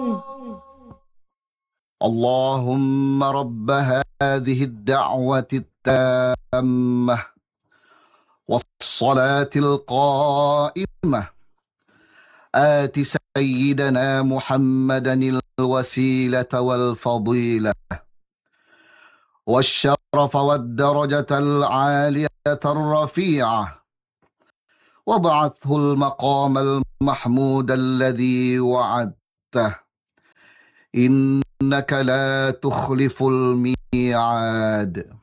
اللهم رب هذه الدعوة التامة والصلاة القائمة آت سيدنا محمدا الوسيلة والفضيلة والشرف والدرجة العالية الرفيعة، وابعثه المقام المحمود الذي وعدته، إنك لا تخلف الميعاد.